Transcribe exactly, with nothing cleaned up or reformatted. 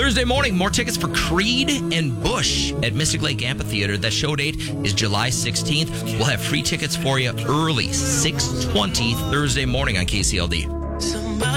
Thursday morning, more tickets for Creed and Bush at Mystic Lake Amphitheater. That show date is July sixteenth. We'll have free tickets for you early, six twenty Thursday morning on K C L D.